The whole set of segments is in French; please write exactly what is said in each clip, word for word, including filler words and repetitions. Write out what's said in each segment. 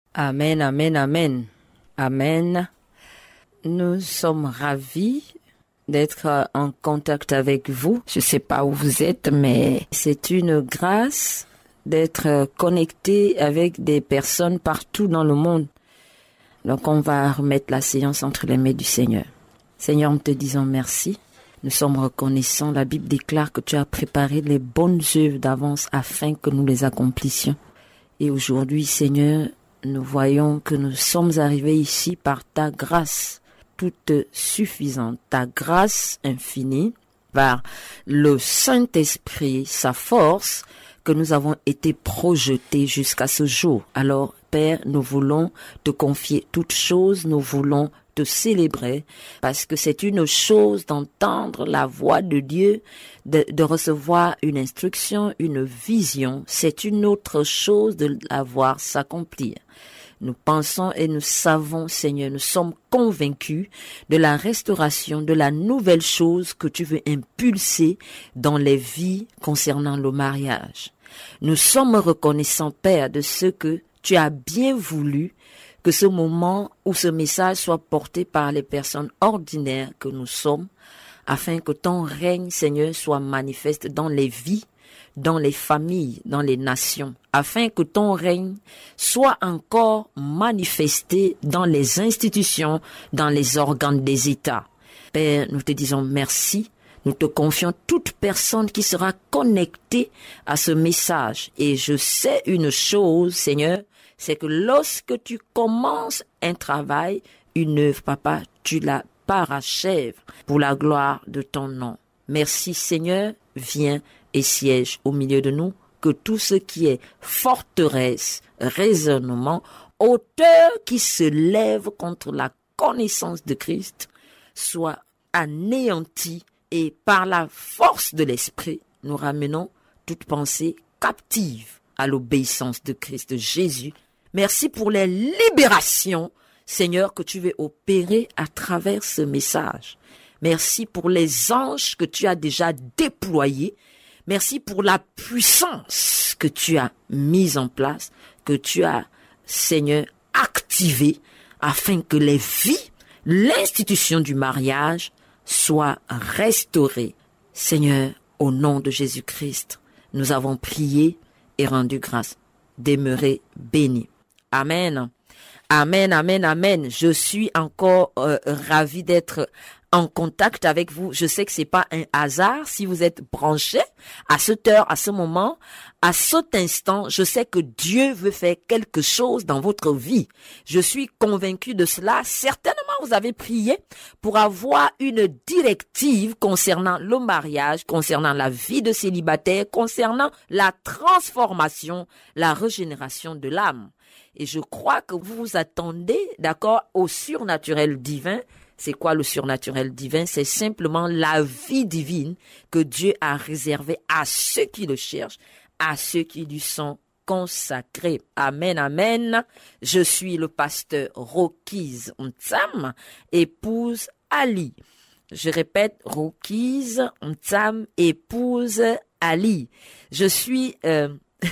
Amen, amen, amen. Amen. Nous sommes ravis d'être en contact avec vous. Je ne sais pas où vous êtes, mais c'est une grâce d'être connecté avec des personnes partout dans le monde. Donc on va remettre la séance entre les mains du Seigneur. Seigneur, nous te disons merci. Nous sommes reconnaissants. La Bible déclare que tu as préparé les bonnes œuvres d'avance afin que nous les accomplissions. Et aujourd'hui, Seigneur, nous voyons que nous sommes arrivés ici par ta grâce toute suffisante, ta grâce infinie, par le Saint-Esprit, sa force, que nous avons été projetés jusqu'à ce jour. Alors, Père, nous voulons te confier toutes choses, nous voulons te célébrer, parce que c'est une chose d'entendre la voix de Dieu, de, de recevoir une instruction, une vision. C'est une autre chose de la voir s'accomplir. Nous pensons et nous savons, Seigneur, nous sommes convaincus de la restauration, de la nouvelle chose que tu veux impulser dans les vies concernant le mariage. Nous sommes reconnaissants, Père, de ce que tu as bien voulu que ce moment où ce message soit porté par les personnes ordinaires que nous sommes, afin que ton règne, Seigneur, soit manifeste dans les vies, dans les familles, dans les nations, afin que ton règne soit encore manifesté dans les institutions, dans les organes des États. Père, nous te disons merci. Nous te confions toute personne qui sera connectée à ce message. Et je sais une chose, Seigneur, c'est que lorsque tu commences un travail, une œuvre, Papa, tu la parachèves pour la gloire de ton nom. Merci, Seigneur, viens et siège au milieu de nous, que tout ce qui est forteresse, raisonnement, hauteur qui se lève contre la connaissance de Christ soit anéanti. Et par la force de l'Esprit, nous ramenons toute pensée captive à l'obéissance de Christ Jésus. Merci pour les libérations, Seigneur, que tu veux opérer à travers ce message. Merci pour les anges que tu as déjà déployés. Merci pour la puissance que tu as mise en place, que tu as, Seigneur, activée, afin que les vies, l'institution du mariage, soit restaurée. Seigneur, au nom de Jésus-Christ, nous avons prié et rendu grâce. Demeurez bénis. Amen. Amen, amen, amen. Je suis encore euh, ravi d'être en contact avec vous. Je sais que c'est pas un hasard si vous êtes branchés à cette heure, à ce moment, à cet instant. Je sais que Dieu veut faire quelque chose dans votre vie. Je suis convaincu de cela. Certainement, vous avez prié pour avoir une directive concernant le mariage, concernant la vie de célibataire, concernant la transformation, la régénération de l'âme. Et je crois que vous vous attendez, d'accord, au surnaturel divin. C'est quoi le surnaturel divin? C'est simplement la vie divine que Dieu a réservée à ceux qui le cherchent, à ceux qui lui sont consacrés. Amen, amen. Je suis le pasteur Rocky's Ntsam, épouse Ali. Je répète, Rocky's Ntsam, épouse Ali. Je suis... Euh,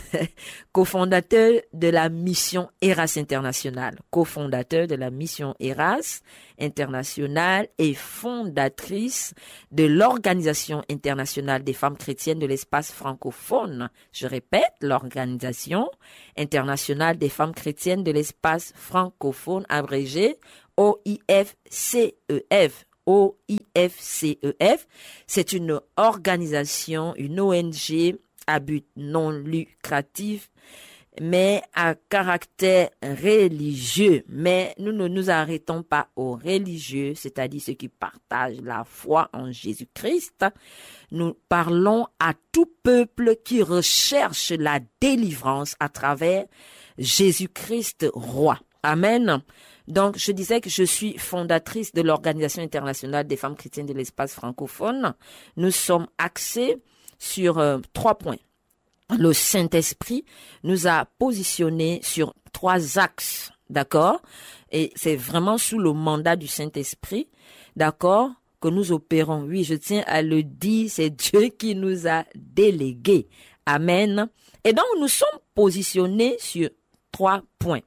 cofondateur de la mission Eras International, cofondateur de la mission Eras International et fondatrice de l'Organisation internationale des femmes chrétiennes de l'espace francophone. Je répète, l'Organisation internationale des femmes chrétiennes de l'espace francophone, abrégé O I F C E F. O I F C E F, c'est une organisation, une O N G à but non lucratif, mais à caractère religieux. Mais nous ne nous arrêtons pas aux religieux, c'est-à-dire ceux qui partagent la foi en Jésus-Christ. Nous parlons à tout peuple qui recherche la délivrance à travers Jésus-Christ roi. Amen. Donc, je disais que je suis fondatrice de l'Organisation internationale des femmes chrétiennes de l'espace francophone. Nous sommes axés sur euh, trois points. Le Saint-Esprit nous a positionnés sur trois axes, d'accord? Et c'est vraiment sous le mandat du Saint-Esprit, d'accord, que nous opérons. Oui, je tiens à le dire, c'est Dieu qui nous a délégués. Amen. Et donc, nous sommes positionnés sur trois points.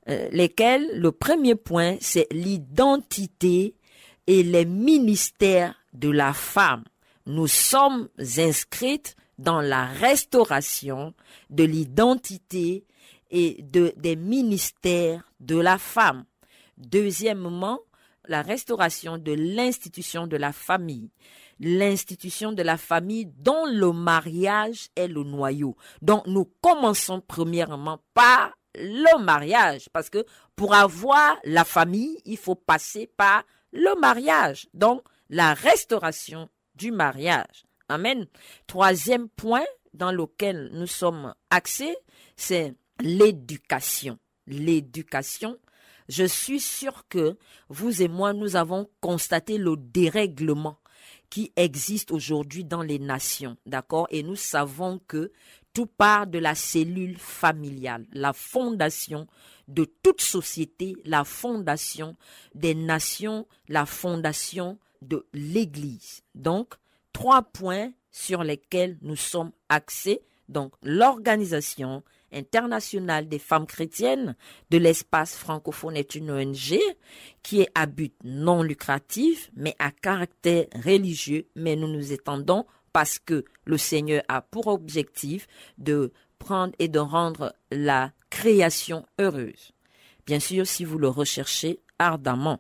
euh, lesquels, le premier point, c'est l'identité et les ministères de la femme. Nous sommes inscrites dans la restauration de l'identité et de, des ministères de la femme. Deuxièmement, la restauration de l'institution de la famille. L'institution de la famille dont le mariage est le noyau. Donc, nous commençons premièrement par le mariage, parce que pour avoir la famille, il faut passer par le mariage. Donc, la restauration du mariage. Amen. Troisième point dans lequel nous sommes axés, c'est l'éducation. L'éducation. Je suis sûr que vous et moi, nous avons constaté le dérèglement qui existe aujourd'hui dans les nations, d'accord? Et nous savons que tout part de la cellule familiale, la fondation de toute société, la fondation des nations, la fondation de l'Église. Donc, trois points sur lesquels nous sommes axés. Donc, l'organisation internationale des femmes chrétiennes de l'espace francophone est une O N G qui est à but non lucratif, mais à caractère religieux. Mais nous nous étendons parce que le Seigneur a pour objectif de prendre et de rendre la création heureuse. Bien sûr, si vous le recherchez ardemment.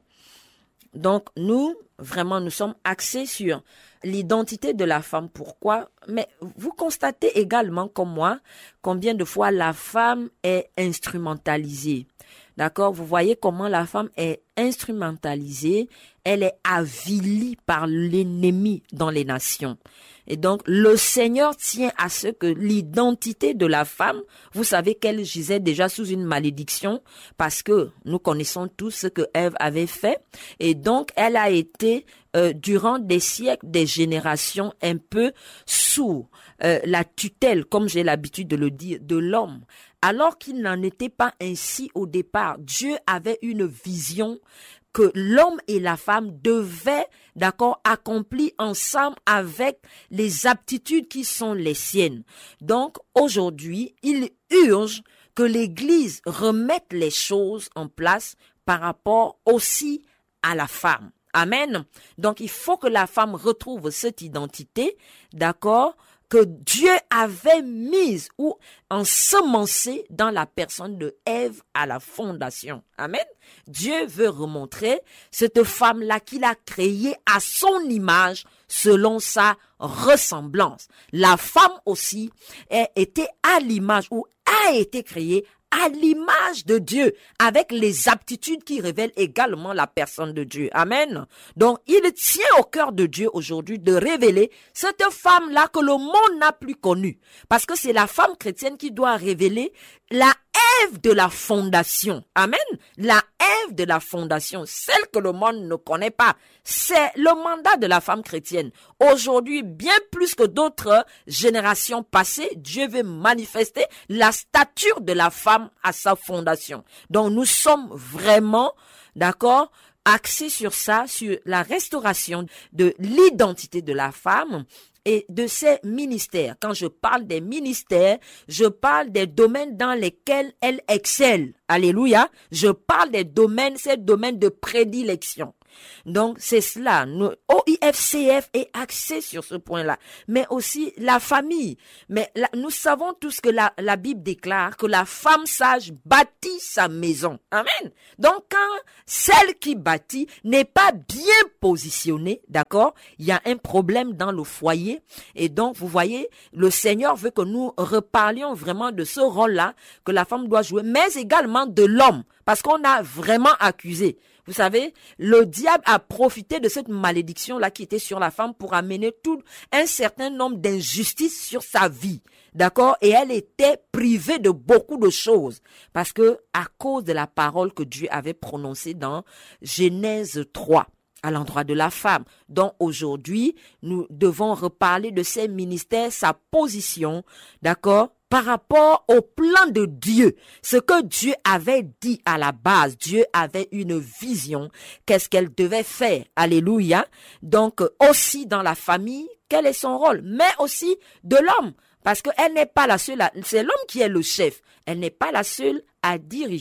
Donc, nous, vraiment, nous sommes axés sur l'identité de la femme. Pourquoi? Mais vous constatez également, comme moi, combien de fois la femme est instrumentalisée. D'accord? Vous voyez comment la femme est instrumentalisée, elle est avilie par l'ennemi dans les nations. Et donc, le Seigneur tient à ce que l'identité de la femme, vous savez qu'elle gisait déjà sous une malédiction parce que nous connaissons tous ce que Ève avait fait. Et donc, elle a été, euh, durant des siècles, des générations, un peu sous euh, la tutelle, comme j'ai l'habitude de le dire, de l'homme. Alors qu'il n'en était pas ainsi au départ. Dieu avait une vision que l'homme et la femme devaient, d'accord, accomplir ensemble avec les aptitudes qui sont les siennes. Donc, aujourd'hui, il urge que l'Église remette les choses en place par rapport aussi à la femme. Amen. Donc, il faut que la femme retrouve cette identité, d'accord, que Dieu avait mise ou ensemencée dans la personne de Ève à la fondation. Amen. Dieu veut remontrer cette femme-là qu'il a créée à son image selon sa ressemblance. La femme aussi a été à l'image ou a été créée à l'image de Dieu, avec les aptitudes qui révèlent également la personne de Dieu. Amen. Donc, il tient au cœur de Dieu aujourd'hui de révéler cette femme-là que le monde n'a plus connue. Parce que c'est la femme chrétienne qui doit révéler la Ève de la fondation. Amen. La Ève de la fondation, celle que le monde ne connaît pas. C'est le mandat de la femme chrétienne. Aujourd'hui, bien plus que d'autres générations passées, Dieu veut manifester la stature de la femme à sa fondation. Donc, nous sommes vraiment, d'accord, axés sur ça, sur la restauration de l'identité de la femme et de ses ministères. Quand je parle des ministères, je parle des domaines dans lesquels elle excelle. Alléluia. Je parle des domaines, ces domaines de prédilection. Donc, c'est cela. Nous, O I F C F est axé sur ce point-là. Mais aussi la famille. Mais la, nous savons tous que la, la Bible déclare que la femme sage bâtit sa maison. Amen. Donc, quand celle qui bâtit n'est pas bien positionnée, d'accord, il y a un problème dans le foyer. Et donc, vous voyez, le Seigneur veut que nous reparlions vraiment de ce rôle-là que la femme doit jouer, mais également de l'homme. Parce qu'on a vraiment accusé. Vous savez, le diable a profité de cette malédiction-là qui était sur la femme pour amener tout un certain nombre d'injustices sur sa vie. D'accord? Et elle était privée de beaucoup de choses. Parce que, à cause de la parole que Dieu avait prononcée dans Genèse trois, à l'endroit de la femme. Donc, aujourd'hui, nous devons reparler de ses ministères, sa position, d'accord? Par rapport au plan de Dieu, ce que Dieu avait dit à la base, Dieu avait une vision, qu'est-ce qu'elle devait faire, alléluia. Donc aussi dans la famille, quel est son rôle, mais aussi de l'homme, parce qu'elle n'est pas la seule, à, c'est l'homme qui est le chef, elle n'est pas la seule à diriger.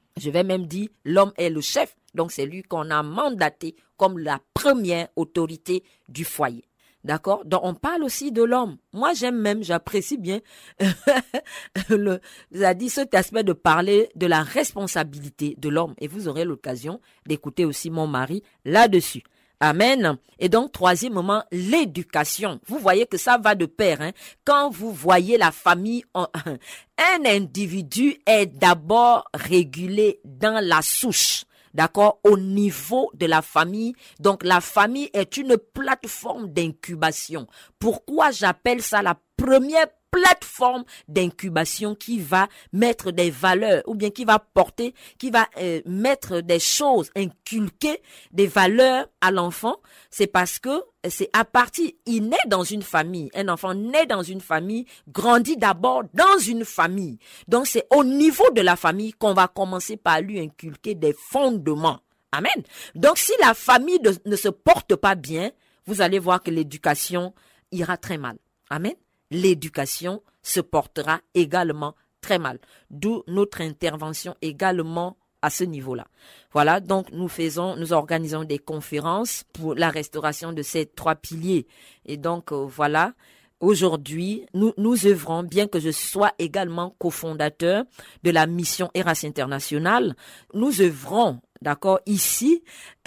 Je vais même dire, l'homme est le chef. Donc, c'est lui qu'on a mandaté comme la première autorité du foyer. D'accord? Donc, on parle aussi de l'homme. Moi, j'aime même, j'apprécie bien le, ça dit cet aspect de parler de la responsabilité de l'homme. Et vous aurez l'occasion d'écouter aussi mon mari là-dessus. Amen. Et donc, troisièmement, l'éducation. Vous voyez que ça va de pair, hein. Quand vous voyez la famille, en, un individu est d'abord régulé dans la souche. D'accord, au niveau de la famille. Donc, la famille est une plateforme d'incubation. Pourquoi j'appelle ça la première plateforme d'incubation qui va mettre des valeurs ou bien qui va porter, qui va euh, mettre des choses, inculquer des valeurs à l'enfant? C'est parce que c'est à partir, il naît dans une famille, un enfant naît dans une famille, grandit d'abord dans une famille. Donc c'est au niveau de la famille qu'on va commencer par lui inculquer des fondements. Amen. Donc si la famille de, ne se porte pas bien, vous allez voir que l'éducation ira très mal. Amen. L'éducation se portera également très mal. D'où notre intervention également à ce niveau-là. Voilà, donc nous faisons, nous organisons des conférences pour la restauration de ces trois piliers. Et donc, euh, voilà, aujourd'hui, nous, nous œuvrons, bien que je sois également cofondateur de la mission Eras International, nous œuvrons, d'accord, ici,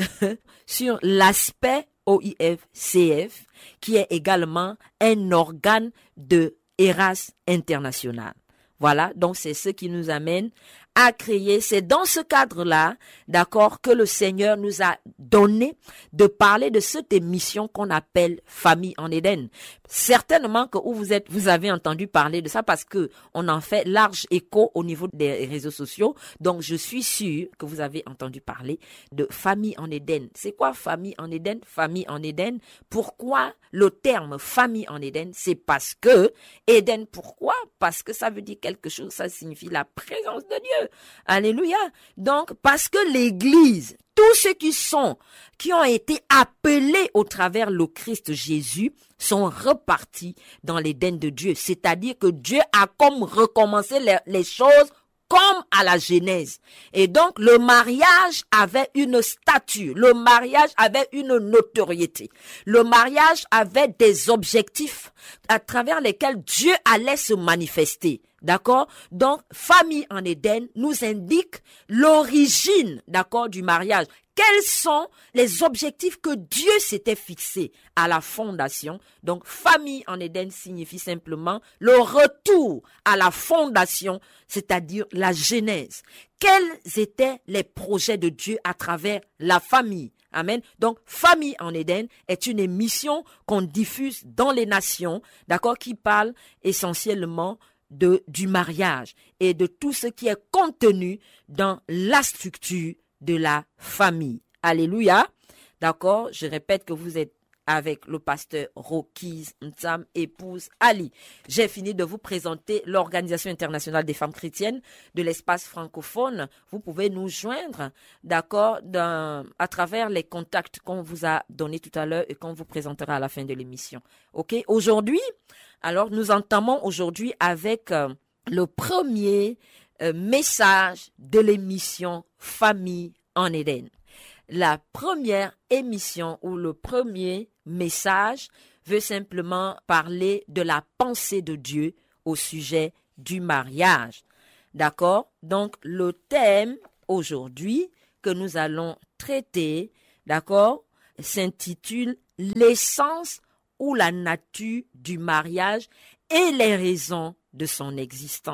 sur l'aspect O I F C F, qui est également un organe de Eras International. Voilà, donc c'est ce qui nous amène à créer, c'est dans ce cadre-là, d'accord, que le Seigneur nous a donné de parler de cette émission qu'on appelle Famille en Éden. Certainement que où vous êtes, vous avez entendu parler de ça parce que on en fait large écho au niveau des réseaux sociaux. Donc je suis sûre que vous avez entendu parler de Famille en Éden. C'est quoi Famille en Éden? Famille en Éden. Pourquoi le terme Famille en Éden? C'est parce que Éden, pourquoi? Parce que ça veut dire quelque chose, ça signifie la présence de Dieu. Alléluia. Donc, parce que l'Église, tous ceux qui sont, qui ont été appelés au travers le Christ Jésus, sont repartis dans l'Éden de Dieu. C'est-à-dire que Dieu a comme recommencé les, les choses comme à la Genèse. Et donc, le mariage avait une statue. Le mariage avait une notoriété. Le mariage avait des objectifs à travers lesquels Dieu allait se manifester. D'accord? Donc, Famille en Éden nous indique l'origine, d'accord, du mariage. Quels sont les objectifs que Dieu s'était fixés à la fondation? Donc, Famille en Éden signifie simplement le retour à la fondation, c'est-à-dire la Genèse. Quels étaient les projets de Dieu à travers la famille? Amen. Donc, Famille en Éden est une émission qu'on diffuse dans les nations, d'accord, qui parle essentiellement de, du mariage et de tout ce qui est contenu dans la structure de la famille. Alléluia. D'accord, je répète que vous êtes avec le pasteur Rokis Ntsam, épouse Ali. J'ai fini de vous présenter l'Organisation internationale des femmes chrétiennes de l'espace francophone. Vous pouvez nous joindre, d'accord, dans, à travers les contacts qu'on vous a donnés tout à l'heure et qu'on vous présentera à la fin de l'émission. Ok, aujourd'hui, alors nous entamons aujourd'hui avec euh, le premier euh, message de l'émission Famille en Éden. La première émission ou le premier message veut simplement parler de la pensée de Dieu au sujet du mariage. D'accord? Donc, le thème aujourd'hui que nous allons traiter, d'accord, s'intitule « L'essence ou la nature du mariage et les raisons de son existence ».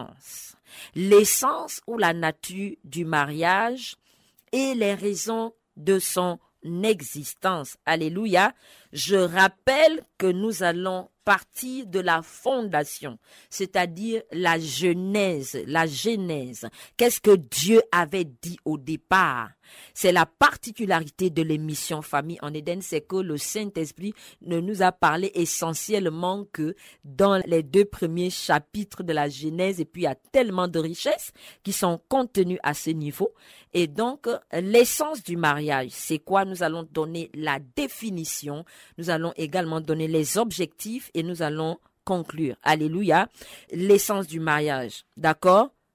L'essence ou la nature du mariage et les raisons de son existence. Alléluia. Je rappelle que nous allons partir de la fondation, c'est-à-dire la genèse, la genèse. Qu'est-ce que Dieu avait dit au départ? C'est la particularité de l'émission Famille en Éden, c'est que le Saint-Esprit ne nous a parlé essentiellement que dans les deux premiers chapitres de la Genèse, et puis il y a tellement de richesses qui sont contenues à ce niveau. Et donc, l'essence du mariage, c'est quoi? Nous allons donner la définition, nous allons également donner les objectifs et nous allons conclure. Alléluia. L'essence du mariage, d'accord?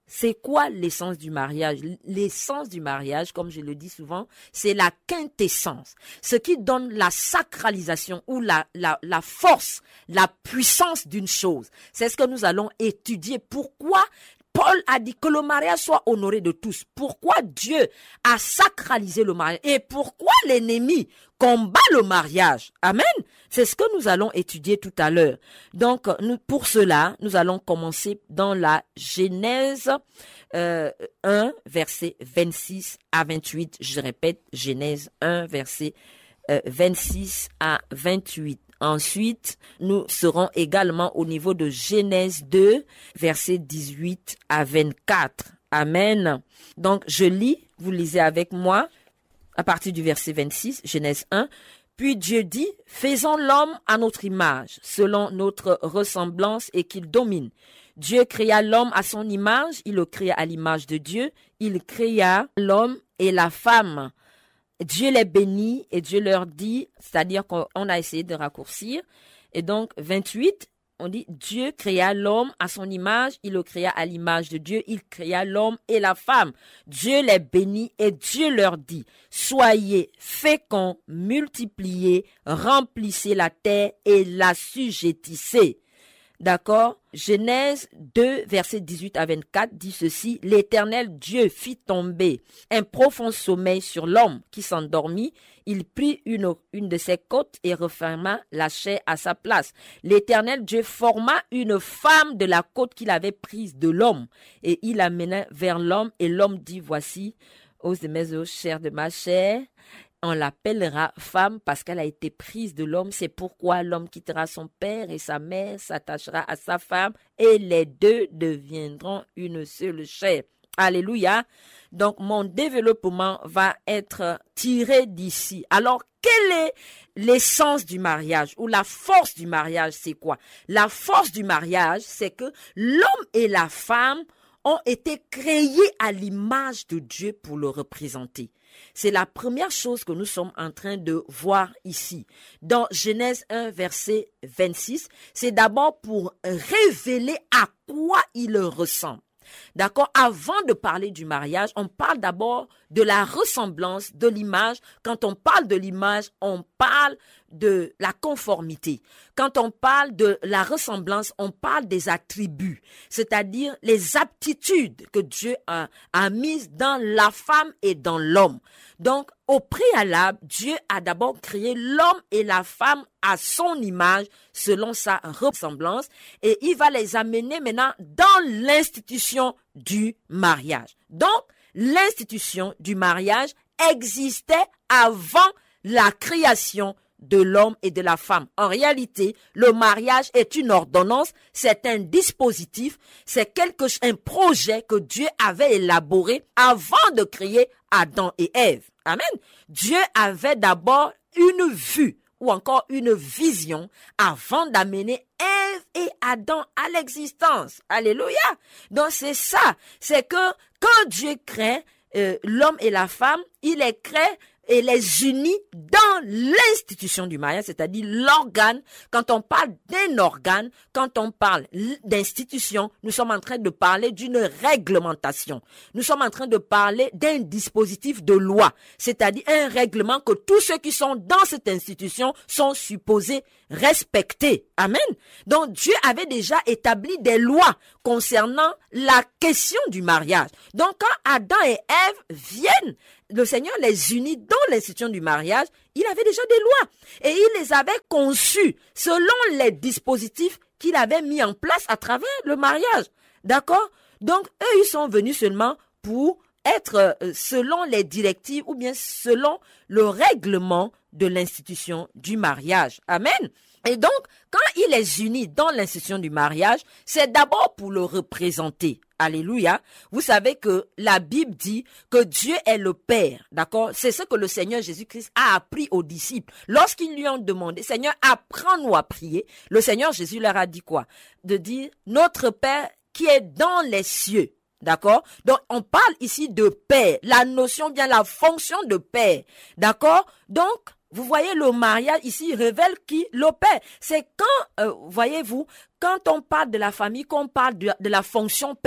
C'est quoi l'essence du mariage? L'essence du mariage, comme je le dis souvent, c'est la quintessence. Ce qui donne la sacralisation ou la, la, la force, la puissance d'une chose. C'est ce que nous allons étudier. Pourquoi Paul a dit que le mariage soit honoré de tous. Pourquoi Dieu a sacralisé le mariage? Et pourquoi l'ennemi combat le mariage? Amen. C'est ce que nous allons étudier tout à l'heure. Donc, nous, pour cela, nous allons commencer dans la Genèse euh, un, verset vingt-six à vingt-huit. Je répète, Genèse un, verset euh, vingt-six à vingt-huit. Ensuite, nous serons également au niveau de Genèse deux, versets dix-huit à vingt-quatre. Amen. Donc, je lis, vous lisez avec moi, à partir du verset vingt-six, Genèse un. Puis Dieu dit, faisons l'homme à notre image, selon notre ressemblance et qu'il domine. Dieu créa l'homme à son image, il le créa à l'image de Dieu, il créa l'homme et la femme. Dieu les bénit et Dieu leur dit, c'est-à-dire qu'on a essayé de raccourcir. Et donc, vingt-huit, on dit, Dieu créa l'homme à son image, il le créa à l'image de Dieu, il créa l'homme et la femme. Dieu les bénit et Dieu leur dit, soyez féconds, multipliez, remplissez la terre et l'assujettissez. D'accord? Genèse deux, versets dix-huit à vingt-quatre dit ceci. L'Éternel Dieu fit tomber un profond sommeil sur l'homme qui s'endormit. Il prit une, une de ses côtes et referma la chair à sa place. L'Éternel Dieu forma une femme de la côte qu'il avait prise de l'homme et il l'amena vers l'homme et l'homme dit voici, os de mes os, chair de ma chair. On l'appellera femme parce qu'elle a été prise de l'homme. C'est pourquoi l'homme quittera son père et sa mère, s'attachera à sa femme et les deux deviendront une seule chair. Alléluia. Donc, mon développement va être tiré d'ici. Alors, quelle est l'essence du mariage ou la force du mariage? C'est quoi? La force du mariage, c'est que l'homme et la femme ont été créés à l'image de Dieu pour le représenter. C'est la première chose que nous sommes en train de voir ici. Dans Genèse un, verset vingt-six, c'est d'abord pour révéler à quoi il ressemble. D'accord? Avant de parler du mariage, on parle d'abord de la ressemblance, de l'image. Quand on parle de l'image, on parle de la conformité. Quand on parle de la ressemblance, on parle des attributs, c'est-à-dire les aptitudes que Dieu a, a mises dans la femme et dans l'homme. Donc, au préalable, Dieu a d'abord créé l'homme et la femme à son image, selon sa ressemblance, et il va les amener maintenant dans l'institution du mariage. Donc, l'institution du mariage existait avant la création de l'homme et de la femme. En réalité, le mariage est une ordonnance, c'est un dispositif, c'est quelque un projet que Dieu avait élaboré avant de créer Adam et Ève. Amen. Dieu avait d'abord une vue ou encore une vision avant d'amener Ève et Adam à l'existence. Alléluia. Donc c'est ça, c'est que quand Dieu crée euh, l'homme et la femme, il les crée et les unit dans l'institution du mariage, c'est-à-dire l'organe. Quand on parle d'un organe, quand on parle d'institution, nous sommes en train de parler d'une réglementation. Nous sommes en train de parler d'un dispositif de loi, c'est-à-dire un règlement que tous ceux qui sont dans cette institution sont supposés respecter. Amen. Donc Dieu avait déjà établi des lois concernant la question du mariage. Donc quand Adam et Ève viennent, le Seigneur les unit dans l'institution du mariage, il avait déjà des lois et il les avait conçues selon les dispositifs qu'il avait mis en place à travers le mariage. D'accord? Donc eux, ils sont venus seulement pour être selon les directives ou bien selon le règlement de l'institution du mariage. Amen. Et donc, quand il les unit dans l'institution du mariage, c'est d'abord pour le représenter. Alléluia. Vous savez que la Bible dit que Dieu est le Père. D'accord? C'est ce que le Seigneur Jésus-Christ a appris aux disciples. Lorsqu'ils lui ont demandé, Seigneur, apprends-nous à prier. Le Seigneur Jésus leur a dit quoi? De dire, notre Père qui est dans les cieux. D'accord? Donc, on parle ici de Père. La notion, bien la fonction de Père. D'accord? Donc, vous voyez, le mariage ici révèle qui? Le Père. C'est quand, euh, voyez-vous, quand on parle de la famille, qu'on parle de, de la fonction Père.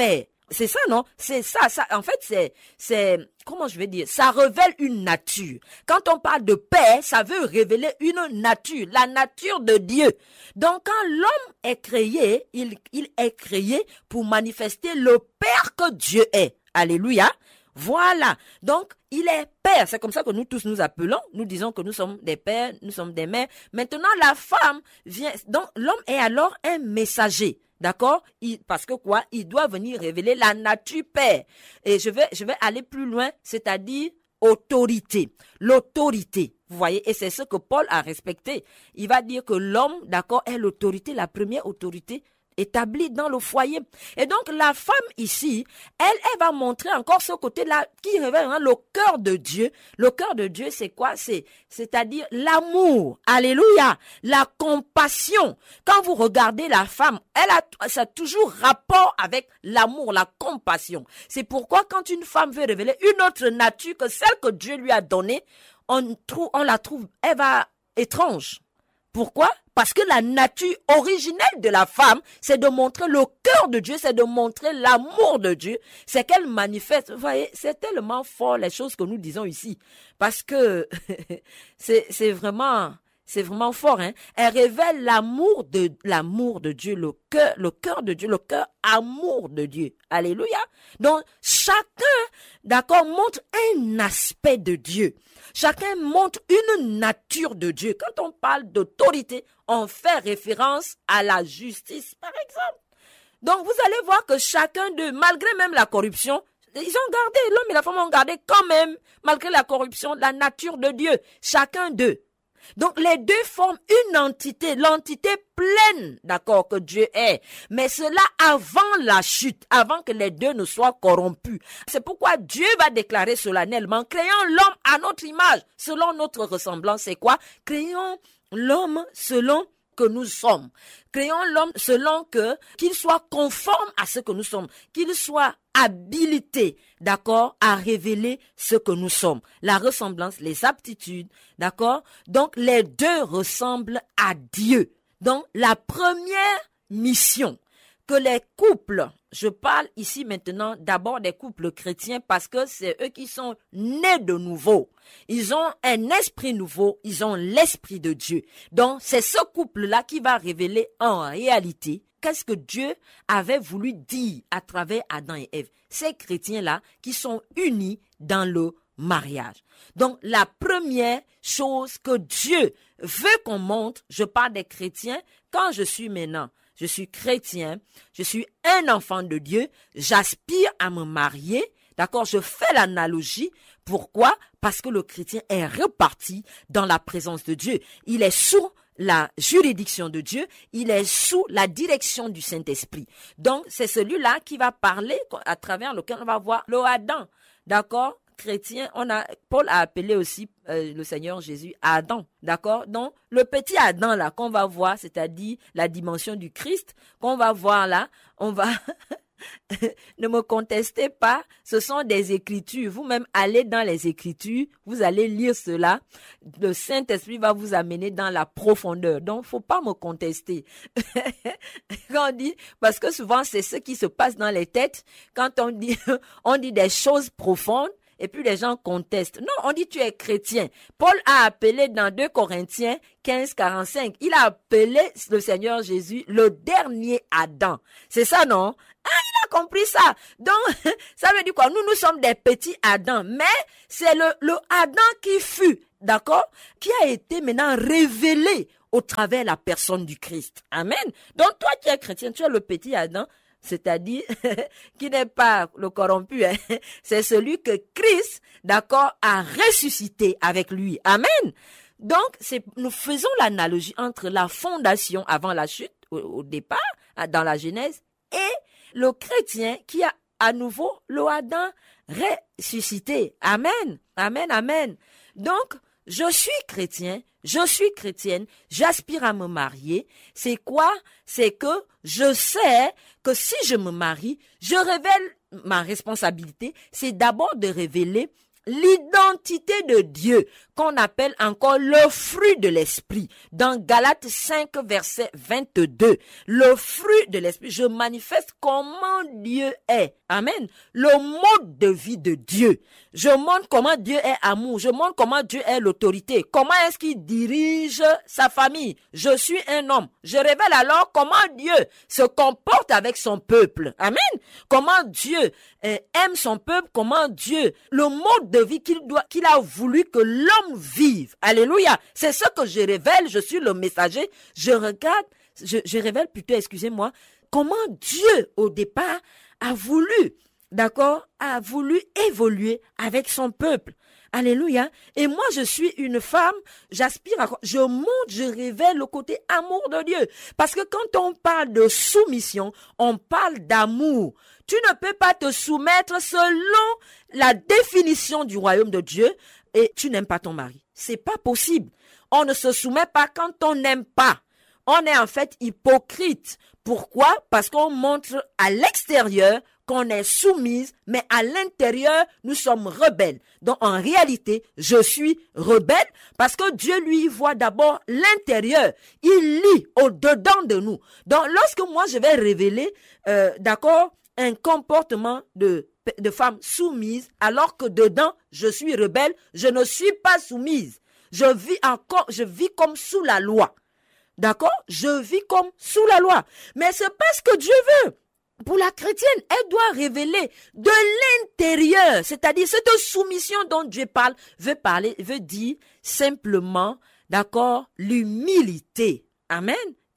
C'est ça, non? C'est ça, ça. En fait, c'est, c'est, comment je vais dire? Ça révèle une nature. Quand on parle de paix, ça veut révéler une nature, la nature de Dieu. Donc, quand l'homme est créé, il, il est créé pour manifester le Père que Dieu est. Alléluia. Voilà. Donc, il est père. C'est comme ça que nous tous nous appelons. Nous disons que nous sommes des pères, nous sommes des mères. Maintenant, la femme vient. Donc, l'homme est alors un messager. D'accord? Il, parce que quoi? Il doit venir révéler la nature père. Et je vais, je vais aller plus loin, c'est-à-dire autorité. L'autorité. Vous voyez? Et c'est ce que Paul a respecté. Il va dire que l'homme, d'accord, est l'autorité, la première autorité établie dans le foyer. Et donc, la femme ici, elle, elle va montrer encore ce côté-là qui révèle hein, le cœur de Dieu. Le cœur de Dieu, c'est quoi? C'est, c'est-à-dire l'amour. Alléluia. La compassion. Quand vous regardez la femme, elle a, ça a toujours rapport avec l'amour, la compassion. C'est pourquoi quand une femme veut révéler une autre nature que celle que Dieu lui a donnée, on trouve, on la trouve, elle va étrange. Pourquoi? Parce que la nature originelle de la femme, c'est de montrer le cœur de Dieu, c'est de montrer l'amour de Dieu. C'est qu'elle manifeste. Vous voyez, c'est tellement fort les choses que nous disons ici. Parce que c'est, c'est vraiment, c'est vraiment fort, hein. Elle révèle l'amour de, l'amour de Dieu, le cœur, le cœur de Dieu, le cœur amour de Dieu. Alléluia. Donc, chacun, d'accord, montre un aspect de Dieu. Chacun montre une nature de Dieu. Quand on parle d'autorité, on fait référence à la justice, par exemple. Donc, vous allez voir que chacun d'eux, malgré même la corruption, ils ont gardé, l'homme et la femme ont gardé quand même, malgré la corruption, la nature de Dieu. Chacun d'eux. Donc, les deux forment une entité, l'entité pleine, d'accord, que Dieu est. Mais cela avant la chute, avant que les deux ne soient corrompus. C'est pourquoi Dieu va déclarer solennellement, créons l'homme à notre image, selon notre ressemblance. C'est quoi? Créons l'homme selon que nous sommes. Créons l'homme selon que, qu'il soit conforme à ce que nous sommes, qu'il soit habilité, d'accord, à révéler ce que nous sommes. La ressemblance, les aptitudes, d'accord? Donc, les deux ressemblent à Dieu. Donc, la première mission que les couples, je parle ici maintenant d'abord des couples chrétiens parce que c'est eux qui sont nés de nouveau. Ils ont un esprit nouveau, ils ont l'esprit de Dieu. Donc, c'est ce couple-là qui va révéler en réalité qu'est-ce que Dieu avait voulu dire à travers Adam et Ève. Ces chrétiens-là qui sont unis dans le mariage. Donc, la première chose que Dieu veut qu'on montre, je parle des chrétiens, quand je suis maintenant, je suis chrétien, je suis un enfant de Dieu, j'aspire à me marier, d'accord, je fais l'analogie. Pourquoi? Parce que le chrétien est reparti dans la présence de Dieu. Il est sous la juridiction de Dieu, il est sous la direction du Saint-Esprit. Donc, c'est celui-là qui va parler à travers lequel on va voir le Adam, d'accord? Chrétien, on a, Paul a appelé aussi euh, le Seigneur Jésus Adam, d'accord? Donc, le petit Adam là qu'on va voir, c'est-à-dire la dimension du Christ, qu'on va voir là, on va, ne me contestez pas, ce sont des écritures, vous-même allez dans les écritures, vous allez lire cela, le Saint-Esprit va vous amener dans la profondeur, donc faut pas me contester. Quand on dit, parce que souvent c'est ce qui se passe dans les têtes, quand on dit, on dit des choses profondes, et puis les gens contestent. Non, on dit tu es chrétien. Paul a appelé dans deux Corinthiens quinze, quarante-cinq, il a appelé le Seigneur Jésus le dernier Adam. C'est ça, non? Ah, il a compris ça. Donc, ça veut dire quoi? Nous, nous sommes des petits Adam, mais c'est le, le Adam qui fut, d'accord? Qui a été maintenant révélé au travers de la personne du Christ. Amen. Donc, toi qui es chrétien, tu es le petit Adam, c'est-à-dire qui n'est pas le corrompu, hein? C'est celui que Christ, d'accord, a ressuscité avec lui. Amen. Donc, c'est, nous faisons l'analogie entre la fondation avant la chute, au, au départ, dans la Genèse, et le chrétien qui a à nouveau le Adam ressuscité. Amen. Amen, amen. Donc, je suis chrétien, je suis chrétienne, j'aspire à me marier. C'est quoi? C'est que je sais que si je me marie, je révèle ma responsabilité. C'est d'abord de révéler l'identité de Dieu, qu'on appelle encore le fruit de l'esprit. Dans Galates cinq, verset vingt-deux, le fruit de l'esprit, je manifeste comment Dieu est. Amen. Le mode de vie de Dieu. Je montre comment Dieu est amour. Je montre comment Dieu est l'autorité. Comment est-ce qu'il dirige sa famille. Je suis un homme. Je révèle alors comment Dieu se comporte avec son peuple. Amen. Comment Dieu euh, aime son peuple. Comment Dieu, le mode de vie qu'il doit, qu'il a voulu que l'homme vive. Alléluia. C'est ce que je révèle. Je suis le messager. Je regarde, je, je révèle plutôt, excusez-moi, comment Dieu, au départ, a voulu, d'accord, a voulu évoluer avec son peuple. Alléluia. Et moi, je suis une femme, j'aspire à, je montre, je révèle le côté amour de Dieu. Parce que quand on parle de soumission, on parle d'amour. Tu ne peux pas te soumettre selon la définition du royaume de Dieu et tu n'aimes pas ton mari. C'est pas possible. On ne se soumet pas quand on n'aime pas. On est en fait hypocrite. Pourquoi? Parce qu'on montre à l'extérieur qu'on est soumise, mais à l'intérieur, nous sommes rebelles. Donc, en réalité, je suis rebelle parce que Dieu, lui, voit d'abord l'intérieur. Il lit au-dedans de nous. Donc, lorsque moi, je vais révéler, euh, d'accord, un comportement de, de femme soumise, alors que dedans, je suis rebelle, je ne suis pas soumise. Je vis encore, je vis comme sous la loi. D'accord? Je vis comme sous la loi. Mais c'est pas ce que Dieu veut. Pour la chrétienne, elle doit révéler de l'intérieur. C'est-à-dire, cette soumission dont Dieu parle, veut parler, veut dire simplement, d'accord, l'humilité. Amen?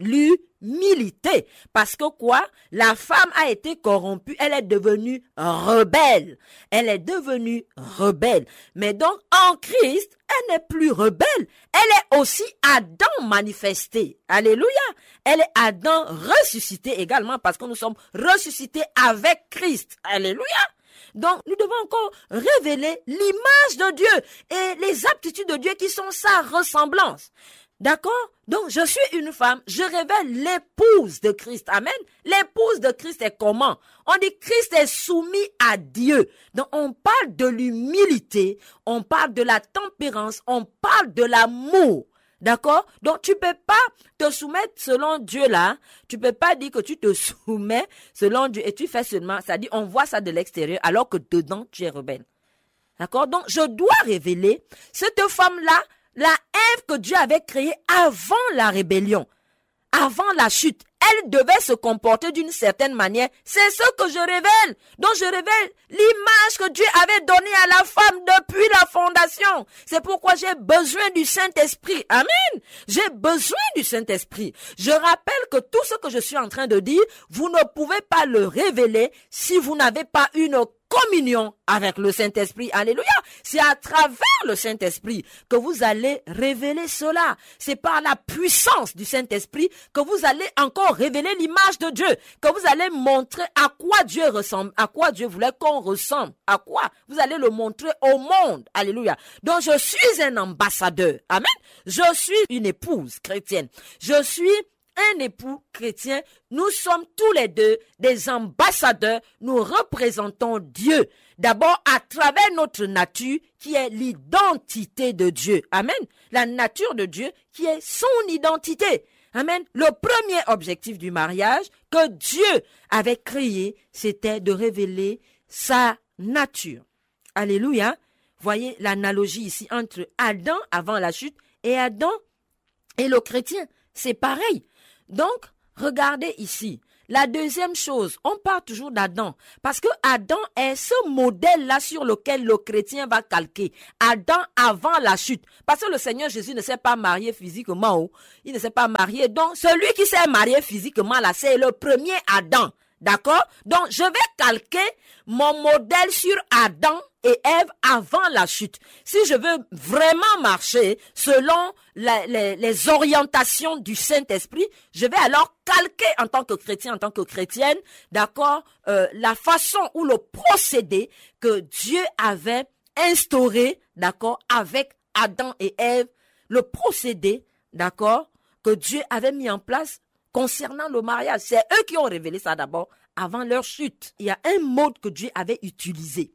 L'humilité. Parce que quoi? La femme a été corrompue, elle est devenue rebelle. Elle est devenue rebelle. Mais donc, en Christ, elle n'est plus rebelle. Elle est aussi Adam manifesté. Alléluia. Elle est Adam ressuscité également parce que nous sommes ressuscités avec Christ. Alléluia. Donc, nous devons encore révéler l'image de Dieu et les aptitudes de Dieu qui sont sa ressemblance. D'accord? Donc, je suis une femme, je révèle l'épouse de Christ. Amen. L'épouse de Christ est comment? On dit Christ est soumis à Dieu. Donc, on parle de l'humilité, on parle de la tempérance, on parle de l'amour. D'accord? Donc, tu peux pas te soumettre selon Dieu là. Tu peux pas dire que tu te soumets selon Dieu et tu fais seulement, ça dit, on voit ça de l'extérieur alors que dedans, tu es rebelle. D'accord? Donc, je dois révéler cette femme-là, la Ève que Dieu avait créée avant la rébellion, avant la chute. Elle devait se comporter d'une certaine manière. C'est ce que je révèle. Donc je révèle l'image que Dieu avait donnée à la femme depuis la fondation. C'est pourquoi j'ai besoin du Saint-Esprit. Amen. J'ai besoin du Saint-Esprit. Je rappelle que tout ce que je suis en train de dire, vous ne pouvez pas le révéler si vous n'avez pas une communion avec le Saint-Esprit. Alléluia. C'est à travers le Saint-Esprit que vous allez révéler cela. C'est par la puissance du Saint-Esprit que vous allez encore révéler l'image de Dieu, que vous allez montrer à quoi Dieu ressemble, à quoi Dieu voulait qu'on ressemble, à quoi vous allez le montrer au monde. Alléluia. Donc je suis un ambassadeur. Amen. Je suis une épouse chrétienne. Je suis un époux chrétien, nous sommes tous les deux des ambassadeurs, nous représentons Dieu. D'abord à travers notre nature qui est l'identité de Dieu. Amen. La nature de Dieu qui est son identité. Amen. Le premier objectif du mariage que Dieu avait créé, c'était de révéler sa nature. Alléluia. Voyez l'analogie ici entre Adam avant la chute et Adam et le chrétien. C'est pareil. Donc, regardez ici. La deuxième chose, on parle toujours d'Adam, parce que Adam est ce modèle-là sur lequel le chrétien va calquer. Adam avant la chute. Parce que le Seigneur Jésus ne s'est pas marié physiquement. Oh. Il ne s'est pas marié. Donc, celui qui s'est marié physiquement, là, c'est le premier Adam. D'accord? Donc, je vais calquer mon modèle sur Adam et Ève avant la chute. Si je veux vraiment marcher selon la, les, les orientations du Saint-Esprit, je vais alors calquer en tant que chrétien, en tant que chrétienne, d'accord, euh, la façon ou le procédé que Dieu avait instauré, d'accord, avec Adam et Ève, le procédé, d'accord, que Dieu avait mis en place concernant le mariage. C'est eux qui ont révélé ça d'abord avant leur chute. Il y a un mode que Dieu avait utilisé.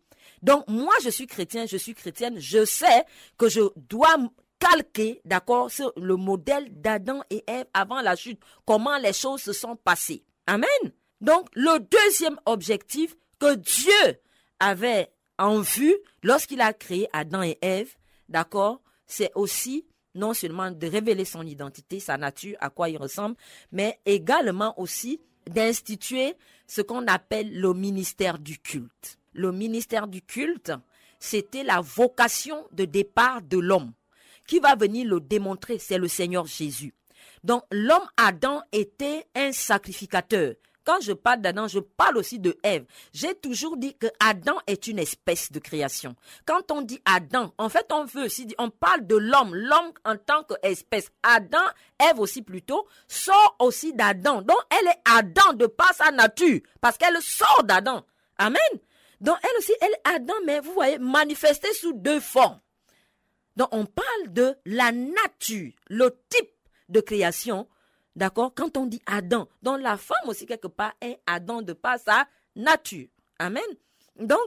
Donc, moi, je suis chrétien, je suis chrétienne, je sais que je dois calquer, d'accord, sur le modèle d'Adam et Ève avant la chute, comment les choses se sont passées. Amen. Donc, le deuxième objectif que Dieu avait en vue lorsqu'il a créé Adam et Ève, d'accord, c'est aussi non seulement de révéler son identité, sa nature, à quoi il ressemble, mais également aussi d'instituer ce qu'on appelle le ministère du culte. Le ministère du culte, c'était la vocation de départ de l'homme. Qui va venir le démontrer, c'est le Seigneur Jésus. Donc, l'homme Adam était un sacrificateur. Quand je parle d'Adam, je parle aussi de Ève. J'ai toujours dit que Adam est une espèce de création. Quand on dit Adam, en fait, on veut aussi dire, on parle de l'homme, l'homme en tant qu'espèce. Adam, Ève aussi plutôt, sort aussi d'Adam. Donc, elle est Adam de par sa nature, parce qu'elle sort d'Adam. Amen. Donc, elle aussi, elle est Adam, mais vous voyez, manifestée sous deux formes. Donc, on parle de la nature, le type de création. D'accord? Quand on dit Adam, donc la femme aussi quelque part est Adam de par sa nature. Amen. Donc,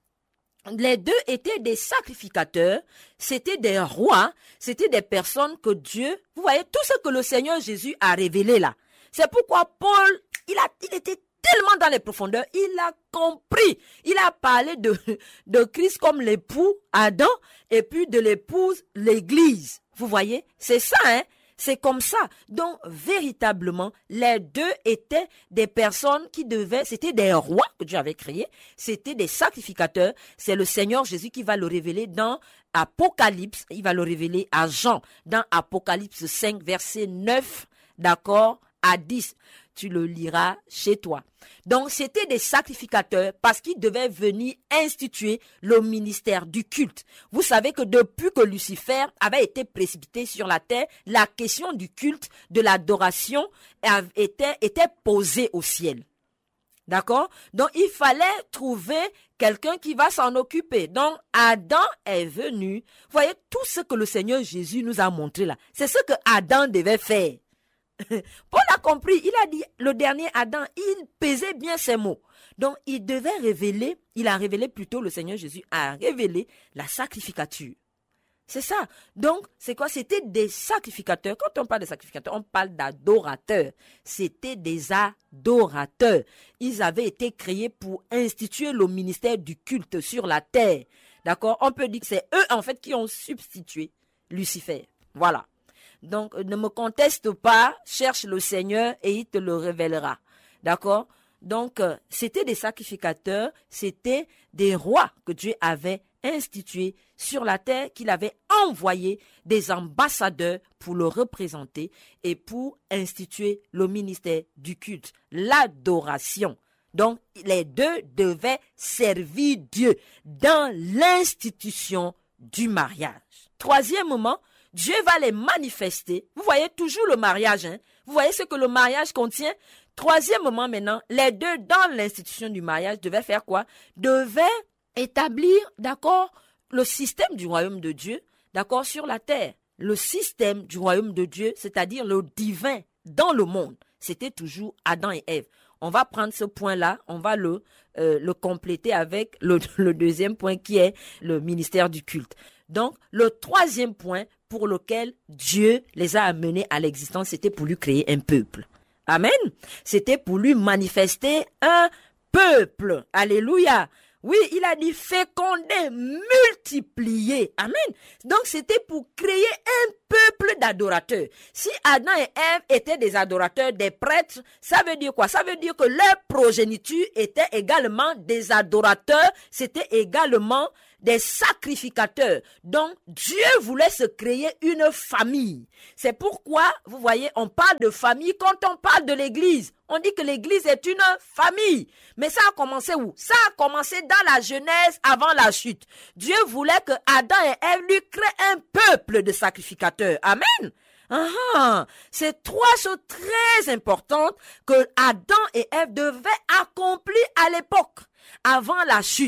les deux étaient des sacrificateurs, c'était des rois, c'était des personnes que Dieu, vous voyez, tout ce que le Seigneur Jésus a révélé là. C'est pourquoi Paul, il a, il était tellement dans les profondeurs, il a compris. Il a parlé de, de Christ comme l'époux Adam et puis de l'épouse l'Église. Vous voyez? C'est ça, hein? C'est comme ça. Donc, véritablement, les deux étaient des personnes qui devaient, c'était des rois que Dieu avait créés, c'était des sacrificateurs. C'est le Seigneur Jésus qui va le révéler dans Apocalypse, il va le révéler à Jean, dans Apocalypse cinq, verset neuf, d'accord, à dix. Tu le liras chez toi. Donc, c'était des sacrificateurs parce qu'ils devaient venir instituer le ministère du culte. Vous savez que depuis que Lucifer avait été précipité sur la terre, la question du culte, de l'adoration était, était posée au ciel. D'accord? Donc, il fallait trouver quelqu'un qui va s'en occuper. Donc, Adam est venu. Vous voyez, tout ce que le Seigneur Jésus nous a montré là, c'est ce que Adam devait faire. Paul a compris, il a dit, le dernier Adam, il pesait bien ses mots. Donc, il devait révéler, il a révélé plutôt, le Seigneur Jésus a révélé la sacrificature. C'est ça. Donc, c'est quoi? C'était des sacrificateurs. Quand on parle de sacrificateurs, on parle d'adorateurs. C'était des adorateurs. Ils avaient été créés pour instituer le ministère du culte sur la terre. D'accord? On peut dire que c'est eux, en fait, qui ont substitué Lucifer. Voilà. Donc, ne me conteste pas, cherche le Seigneur et il te le révélera. D'accord? Donc, euh, c'était des sacrificateurs, c'était des rois que Dieu avait institués sur la terre, qu'il avait envoyé des ambassadeurs pour le représenter et pour instituer le ministère du culte, l'adoration. Donc, les deux devaient servir Dieu dans l'institution du mariage. Troisièmement, Dieu va les manifester. Vous voyez toujours le mariage, hein? Vous voyez ce que le mariage contient? Troisièmement, maintenant, les deux dans l'institution du mariage devaient faire quoi? Devaient établir, d'accord, le système du royaume de Dieu, d'accord, sur la terre. Le système du royaume de Dieu, c'est-à-dire le divin dans le monde. C'était toujours Adam et Ève. On va prendre ce point-là, on va le, euh, le compléter avec le, le deuxième point qui est le ministère du culte. Donc, le troisième point pour lequel Dieu les a amenés à l'existence, c'était pour lui créer un peuple. Amen. C'était pour lui manifester un peuple. Alléluia. Oui, il a dit féconder, multiplier. Amen. Donc, c'était pour créer un peuple d'adorateurs. Si Adam et Ève étaient des adorateurs, des prêtres, ça veut dire quoi? Ça veut dire que leur progéniture était également des adorateurs, c'était également des sacrificateurs. Donc, Dieu voulait se créer une famille. C'est pourquoi, vous voyez, on parle de famille quand on parle de l'église. On dit que l'église est une famille. Mais ça a commencé où? Ça a commencé dans la Genèse avant la chute. Dieu voulait que Adam et Ève lui créent un peuple de sacrificateurs. Amen. Ah, c'est trois choses très importantes que Adam et Ève devaient accomplir à l'époque, avant la chute.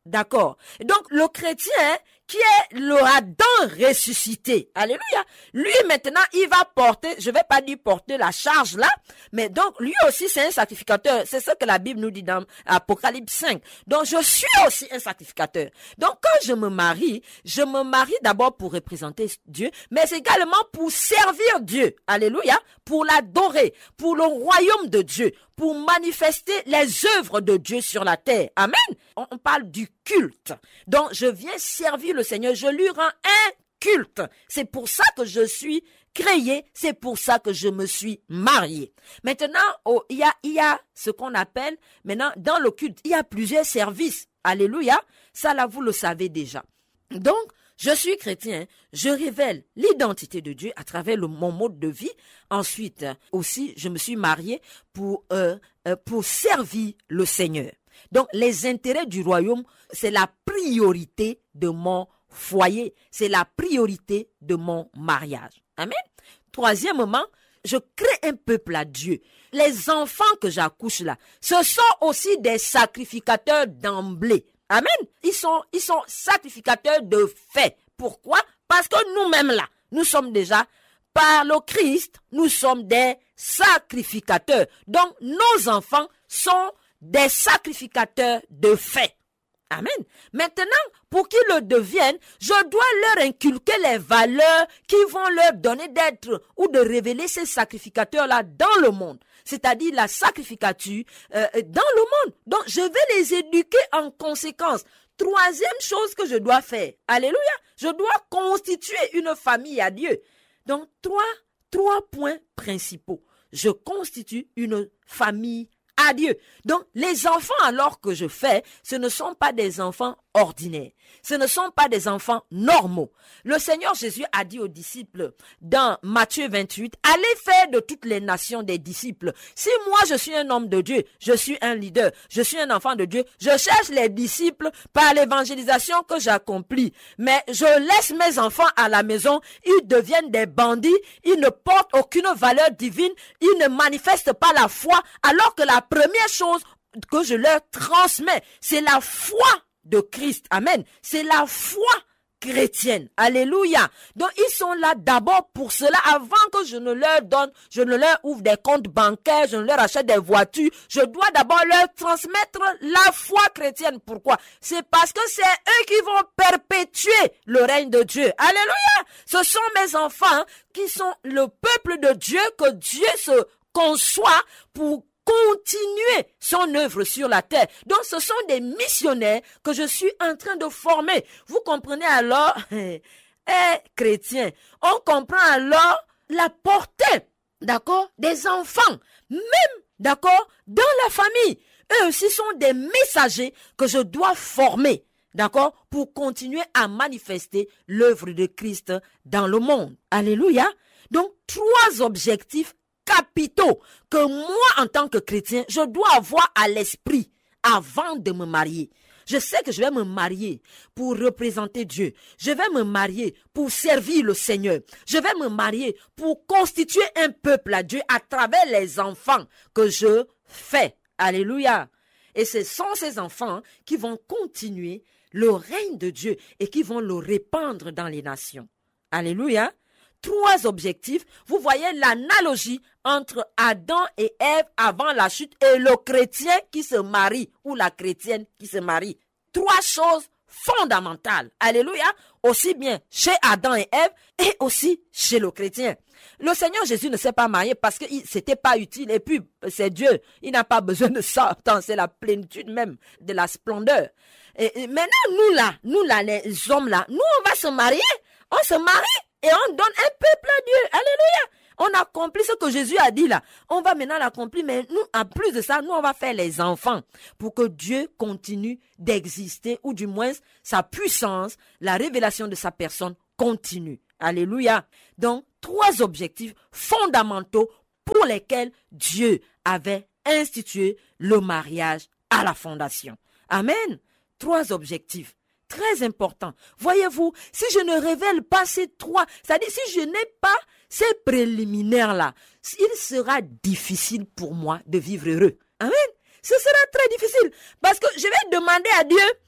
D'accord. Donc, le chrétien qui est le Adam ressuscité, alléluia, lui maintenant, il va porter, je vais pas dire porter la charge là, mais donc, lui aussi, c'est un sacrificateur. C'est ce que la Bible nous dit dans Apocalypse cinq. Donc, je suis aussi un sacrificateur. Donc, quand je me marie, je me marie d'abord pour représenter Dieu, mais également pour servir Dieu, alléluia, pour l'adorer, pour le royaume de Dieu, pour manifester les œuvres de Dieu sur la terre. Amen. On, on parle du culte. Donc, je viens servir le Seigneur, je lui rends un culte. C'est pour ça que je suis créé, c'est pour ça que je me suis marié. Maintenant, oh, il y a, il y a ce qu'on appelle, maintenant, dans le culte, il y a plusieurs services. Alléluia. Ça, là, vous le savez déjà. Donc, je suis chrétien, je révèle l'identité de Dieu à travers le, mon mode de vie. Ensuite, aussi, je me suis marié pour, euh, euh, pour servir le Seigneur. Donc, les intérêts du royaume, c'est la priorité de mon foyer. C'est la priorité de mon mariage. Amen. Troisièmement, je crée un peuple à Dieu. Les enfants que j'accouche là, ce sont aussi des sacrificateurs d'emblée. Amen. Ils sont, ils sont sacrificateurs de fait. Pourquoi? Parce que nous-mêmes là, nous sommes déjà, par le Christ, nous sommes des sacrificateurs. Donc, nos enfants sont des sacrificateurs de fait. Amen. Maintenant, pour qu'ils le deviennent, je dois leur inculquer les valeurs qui vont leur donner d'être ou de révéler ces sacrificateurs-là dans le monde. C'est-à-dire la sacrificature euh, dans le monde. Donc, je vais les éduquer en conséquence. Troisième chose que je dois faire. Alléluia. Je dois constituer une famille à Dieu. Donc, trois, trois points principaux. Je constitue une famille à Dieu. Donc, les enfants alors que je fais, ce ne sont pas des enfants ordinaires. Ce ne sont pas des enfants normaux. Le Seigneur Jésus a dit aux disciples dans Matthieu vingt-huit, allez faire de toutes les nations des disciples. Si moi je suis un homme de Dieu, je suis un leader, je suis un enfant de Dieu, je cherche les disciples par l'évangélisation que j'accomplis. Mais je laisse mes enfants à la maison, ils deviennent des bandits, ils ne portent aucune valeur divine, ils ne manifestent pas la foi, alors que la première chose que je leur transmets, c'est la foi de Christ. Amen. C'est la foi chrétienne. Alléluia. Donc, ils sont là d'abord pour cela. Avant que je ne leur donne, je ne leur ouvre des comptes bancaires, je ne leur achète des voitures. Je dois d'abord leur transmettre la foi chrétienne. Pourquoi? C'est parce que c'est eux qui vont perpétuer le règne de Dieu. Alléluia. Ce sont mes enfants qui sont le peuple de Dieu que Dieu se conçoit pour continuer son œuvre sur la terre. Donc, ce sont des missionnaires que je suis en train de former. Vous comprenez alors, eh, eh, chrétiens, on comprend alors la portée, d'accord, des enfants, même, d'accord, dans la famille. Eux aussi sont des messagers que je dois former, d'accord, pour continuer à manifester l'œuvre de Christ dans le monde. Alléluia. Donc, trois objectifs capitaux que moi, en tant que chrétien, je dois avoir à l'esprit avant de me marier. Je sais que je vais me marier pour représenter Dieu. Je vais me marier pour servir le Seigneur. Je vais me marier pour constituer un peuple à Dieu à travers les enfants que je fais. Alléluia. Et ce sont ces enfants qui vont continuer le règne de Dieu et qui vont le répandre dans les nations. Alléluia. Trois objectifs. Vous voyez l'analogie entre Adam et Ève avant la chute et le chrétien qui se marie ou la chrétienne qui se marie. Trois choses fondamentales. Alléluia. Aussi bien chez Adam et Ève et aussi chez le chrétien. Le Seigneur Jésus ne s'est pas marié parce que c'était pas utile. Et puis, c'est Dieu. Il n'a pas besoin de ça. Tant c'est la plénitude même de la splendeur. Et, et maintenant, nous là, nous là, les hommes là, nous on va se marier. On se marie. Et on donne un peuple à Dieu. Alléluia. On accomplit ce que Jésus a dit là. On va maintenant l'accomplir. Mais nous, en plus de ça, nous, on va faire les enfants pour que Dieu continue d'exister, ou du moins, sa puissance, la révélation de sa personne continue. Alléluia. Donc, trois objectifs fondamentaux pour lesquels Dieu avait institué le mariage à la fondation. Amen. Trois objectifs. Très important. Voyez-vous, si je ne révèle pas ces trois, c'est-à-dire si je n'ai pas ces préliminaires-là, il sera difficile pour moi de vivre heureux. Amen. Ce sera très difficile parce que je vais demander à Dieu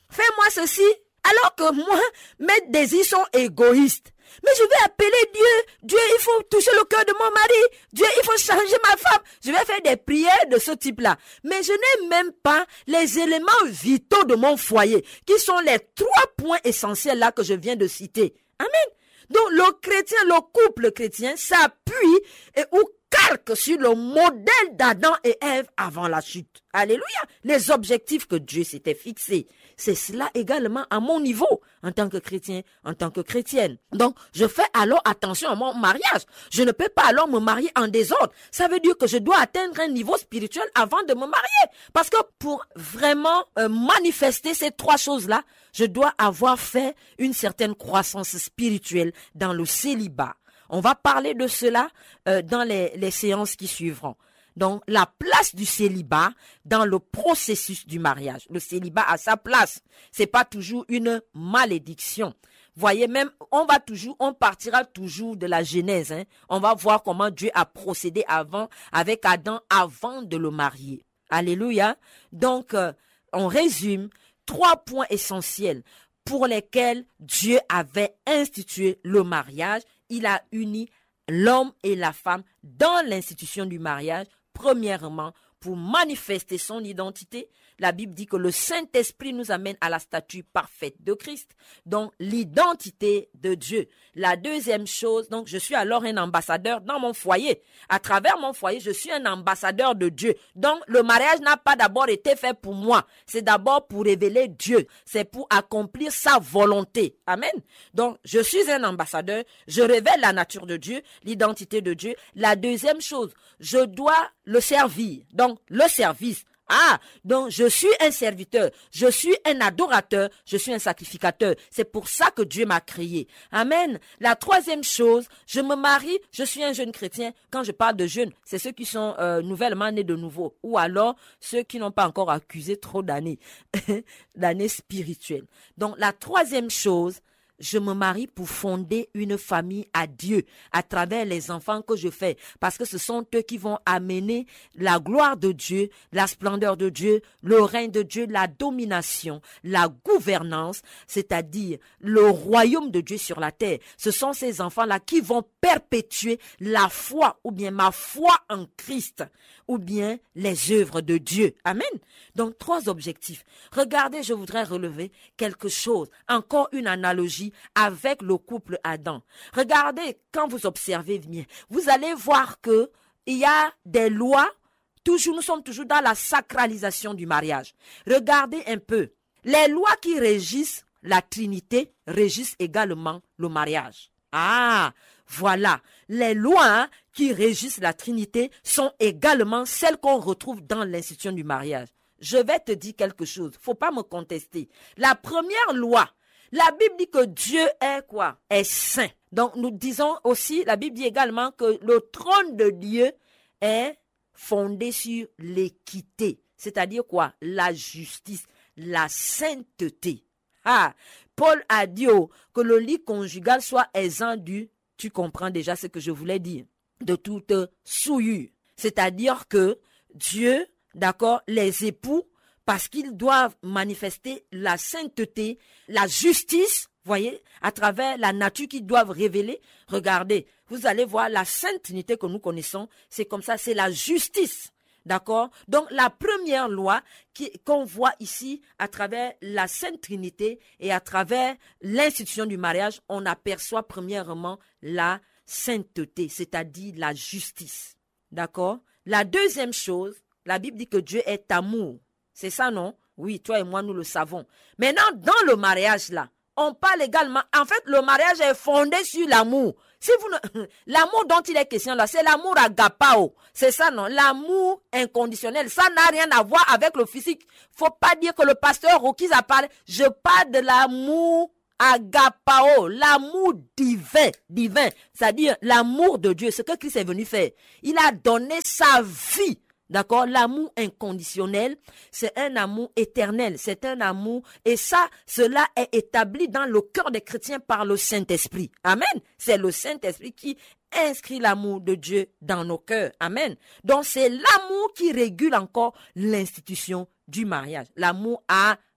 fais-moi ceci. Alors que moi, mes désirs sont égoïstes. Mais je vais appeler Dieu. Dieu, il faut toucher le cœur de mon mari. Dieu, il faut changer ma femme. Je vais faire des prières de ce type-là. Mais je n'ai même pas les éléments vitaux de mon foyer, qui sont les trois points essentiels là que je viens de citer. Amen. Donc, le chrétien, le couple chrétien s'appuie et ou calque sur le modèle d'Adam et Ève avant la chute. Alléluia. Les objectifs que Dieu s'était fixés. C'est cela également à mon niveau, en tant que chrétien, en tant que chrétienne. Donc, je fais alors attention à mon mariage. Je ne peux pas alors me marier en désordre. Ça veut dire que je dois atteindre un niveau spirituel avant de me marier. Parce que pour vraiment euh, manifester ces trois choses-là, je dois avoir fait une certaine croissance spirituelle dans le célibat. On va parler de cela euh, dans les, les séances qui suivront. Donc, la place du célibat dans le processus du mariage. Le célibat a sa place. C'est pas toujours une malédiction. Voyez, même, on va toujours, on partira toujours de la Genèse, hein. On va voir comment Dieu a procédé avant, avec Adam, avant de le marier. Alléluia. Donc, euh, on résume trois points essentiels pour lesquels Dieu avait institué le mariage. Il a uni l'homme et la femme dans l'institution du mariage. Premièrement, pour manifester son identité, la Bible dit que le Saint-Esprit nous amène à la statue parfaite de Christ, donc l'identité de Dieu. La deuxième chose, donc je suis alors un ambassadeur dans mon foyer. À travers mon foyer, je suis un ambassadeur de Dieu. Donc le mariage n'a pas d'abord été fait pour moi, c'est d'abord pour révéler Dieu, c'est pour accomplir sa volonté. Amen. Donc je suis un ambassadeur, je révèle la nature de Dieu, l'identité de Dieu. La deuxième chose, je dois le servir. Donc le service. Ah, donc je suis un serviteur, je suis un adorateur, je suis un sacrificateur. C'est pour ça que Dieu m'a créé. Amen. La troisième chose, je me marie, je suis un jeune chrétien. Quand je parle de jeunes, c'est ceux qui sont euh, nouvellement nés de nouveau, ou alors ceux qui n'ont pas encore accusé trop d'années, d'années spirituelles. Donc la troisième chose, je me marie pour fonder une famille à Dieu à travers les enfants que je fais. Parce que ce sont eux qui vont amener la gloire de Dieu, la splendeur de Dieu, le règne de Dieu, la domination, la gouvernance, c'est-à-dire le royaume de Dieu sur la terre. Ce sont ces enfants-là qui vont perpétuer la foi ou bien ma foi en Christ ou bien les œuvres de Dieu. Amen. Donc, trois objectifs. Regardez, je voudrais relever quelque chose. Encore une analogie avec le couple Adam. Regardez, quand vous observez bien, vous allez voir que il y a des lois. Toujours, nous sommes toujours dans la sacralisation du mariage. Regardez un peu. Les lois qui régissent la Trinité régissent également le mariage. Ah, voilà. Les lois qui régissent la Trinité sont également celles qu'on retrouve dans l'institution du mariage. Je vais te dire quelque chose. Faut pas me contester. La première loi, la Bible dit que Dieu est quoi? Est saint. Donc, nous disons aussi, la Bible dit également que le trône de Dieu est fondé sur l'équité. C'est-à-dire quoi? La justice, la sainteté. Ah, Paul a dit oh, que le lit conjugal soit exempt du, tu comprends déjà ce que je voulais dire, de toute souillure. C'est-à-dire que Dieu, d'accord, les époux, parce qu'ils doivent manifester la sainteté, la justice, voyez, à travers la nature qu'ils doivent révéler. Regardez, vous allez voir la sainte Trinité que nous connaissons, c'est comme ça, c'est la justice. D'accord? Donc, la première loi qui, qu'on voit ici à travers la Sainte Trinité et à travers l'institution du mariage, on aperçoit premièrement la sainteté, c'est-à-dire la justice. D'accord? La deuxième chose, la Bible dit que Dieu est amour. C'est ça, non? Oui, toi et moi, nous le savons. Maintenant, dans le mariage, là, on parle également, en fait, le mariage est fondé sur l'amour. Si vous ne, l'amour dont il est question là, c'est l'amour agapao. C'est ça, non? L'amour inconditionnel. Ça n'a rien à voir avec le physique. Faut pas dire que le pasteur Rokis a parlé. Je parle de l'amour agapao, l'amour divin, divin. C'est-à-dire l'amour de Dieu, ce que Christ est venu faire. Il a donné sa vie. D'accord? L'amour inconditionnel, c'est un amour éternel, c'est un amour, et ça, cela est établi dans le cœur des chrétiens par le Saint-Esprit. Amen. C'est le Saint-Esprit qui inscrit l'amour de Dieu dans nos cœurs. Amen. Donc, c'est l'amour qui régule encore l'institution du mariage. L'amour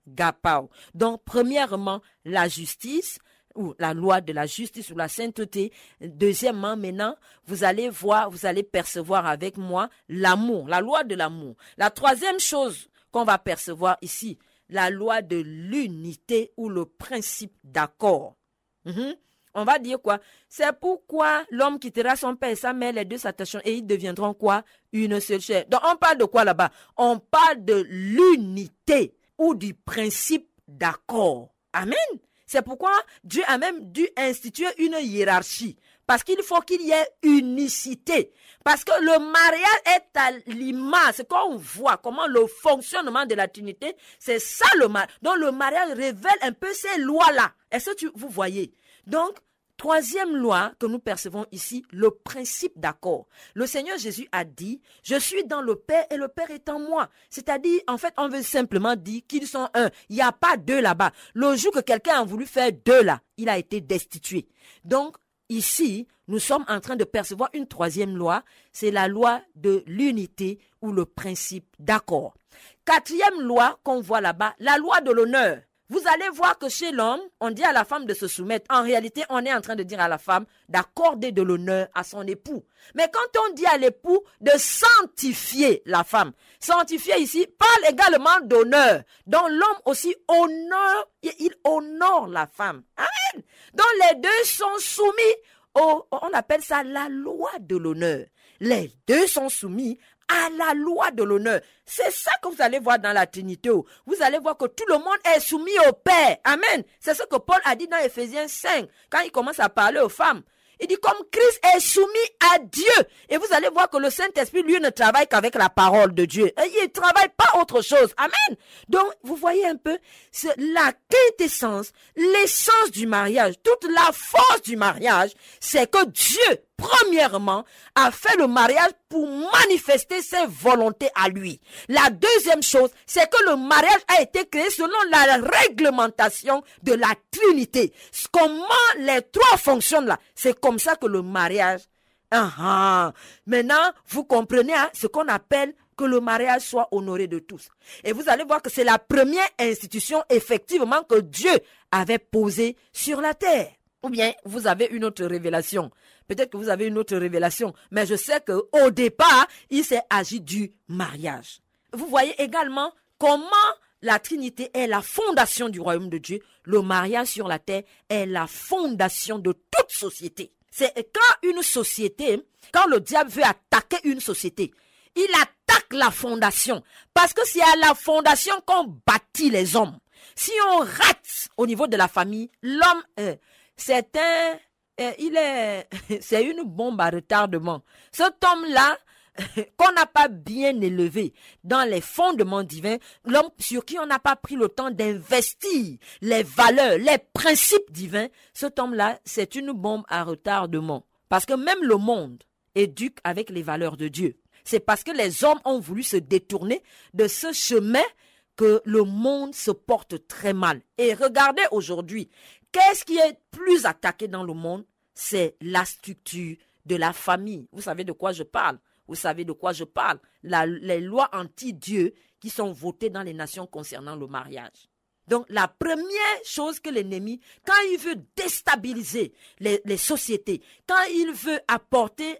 agapao. Donc, premièrement, la justice, ou la loi de la justice ou la sainteté. Deuxièmement, maintenant, vous allez voir, vous allez percevoir avec moi l'amour, la loi de l'amour. La troisième chose qu'on va percevoir ici, la loi de l'unité ou le principe d'accord. Mm-hmm. On va dire quoi? C'est pourquoi l'homme quittera son père et sa mère, les deux s'attacheront et ils deviendront quoi? Une seule chair. Donc on parle de quoi là-bas? On parle de l'unité ou du principe d'accord. Amen. C'est pourquoi Dieu a même dû instituer une hiérarchie. Parce qu'il faut qu'il y ait unicité. Parce que le mariage est à l'image. C'est quand on voit comment le fonctionnement de la Trinité, c'est ça le mariage. Donc le mariage révèle un peu ces lois-là. Est-ce que tu, vous voyez? Donc, troisième loi que nous percevons ici, le principe d'accord. Le Seigneur Jésus a dit, je suis dans le Père et le Père est en moi. C'est-à-dire, en fait, on veut simplement dire qu'ils sont un. Il n'y a pas deux là-bas. Le jour que quelqu'un a voulu faire deux là, il a été destitué. Donc, ici, nous sommes en train de percevoir une troisième loi, c'est la loi de l'unité ou le principe d'accord. Quatrième loi qu'on voit là-bas, la loi de l'honneur. Vous allez voir que chez l'homme, on dit à la femme de se soumettre. En réalité, on est en train de dire à la femme d'accorder de l'honneur à son époux. Mais quand on dit à l'époux de sanctifier la femme, sanctifier ici parle également d'honneur. Donc l'homme aussi honore, il honore la femme. Amen. Donc les deux sont soumis au, on appelle ça la loi de l'honneur. Les deux sont soumis à la loi de l'honneur. C'est ça que vous allez voir dans la Trinité. Vous allez voir que tout le monde est soumis au Père. Amen. C'est ce que Paul a dit dans Éphésiens cinq, quand il commence à parler aux femmes. Il dit comme Christ est soumis à Dieu. Et vous allez voir que le Saint-Esprit, lui, ne travaille qu'avec la parole de Dieu. Et il ne travaille pas autre chose. Amen. Donc, vous voyez un peu, c'est la quintessence, l'essence du mariage, toute la force du mariage, c'est que Dieu, premièrement, a fait le mariage pour manifester ses volontés à lui. La deuxième chose, c'est que le mariage a été créé selon la réglementation de la Trinité. Comment les trois fonctionnent là, c'est comme ça que le mariage... Ah, ah. Maintenant, vous comprenez hein, ce qu'on appelle que le mariage soit honoré de tous. Et vous allez voir que c'est la première institution effectivement que Dieu avait posée sur la terre. Ou bien vous avez une autre révélation. Peut-être que vous avez une autre révélation. Mais je sais qu'au départ, il s'est agi du mariage. Vous voyez également comment la Trinité est la fondation du royaume de Dieu. Le mariage sur la terre est la fondation de toute société. C'est quand une société, quand le diable veut attaquer une société, il attaque la fondation. Parce que c'est à la fondation qu'on bâtit les hommes. Si on rate au niveau de la famille, l'homme, euh, c'est un, euh, il est, c'est une bombe à retardement. Cet homme-là, qu'on n'a pas bien élevé dans les fondements divins, l'homme sur qui on n'a pas pris le temps d'investir les valeurs, les principes divins, cet homme-là, c'est une bombe à retardement. Parce que même le monde éduque avec les valeurs de Dieu. C'est parce que les hommes ont voulu se détourner de ce chemin que le monde se porte très mal. Et regardez aujourd'hui, qu'est-ce qui est plus attaqué dans le monde? C'est la structure de la famille. Vous savez de quoi je parle? Vous savez de quoi je parle? La, les lois anti-Dieu qui sont votées dans les nations concernant le mariage. Donc, la première chose que l'ennemi, quand il veut déstabiliser les, les sociétés, quand il veut apporter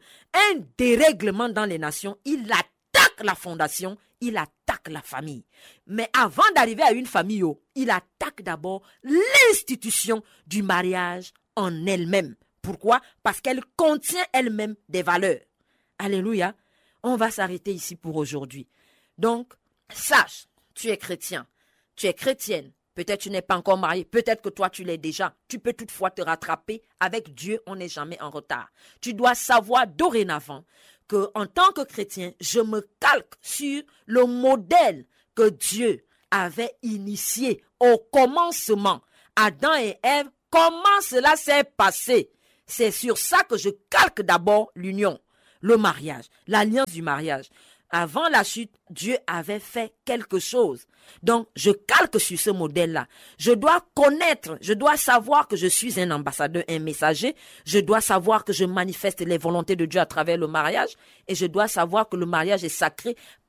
un dérèglement dans les nations, il attaque la fondation, il attaque la famille. Mais avant d'arriver à une famille, il attaque d'abord l'institution du mariage en elle-même. Pourquoi? Parce qu'elle contient elle-même des valeurs. Alléluia. On va s'arrêter ici pour aujourd'hui. Donc, sache, tu es chrétien, tu es chrétienne. Peut-être tu n'es pas encore marié, peut-être que toi tu l'es déjà. Tu peux toutefois te rattraper. Avec Dieu, on n'est jamais en retard. Tu dois savoir dorénavant que en tant que chrétien, je me calque sur le modèle que Dieu avait initié au commencement. Adam et Ève, comment cela s'est passé? C'est sur ça que je calque d'abord l'union. Le mariage, l'alliance du mariage. Avant la chute, Dieu avait fait quelque chose. Donc, je calque sur ce modèle-là. Je dois connaître, je dois savoir que je suis un ambassadeur, un messager. Je dois savoir que je manifeste les volontés de Dieu à travers le mariage. Et je dois savoir que le mariage est sacré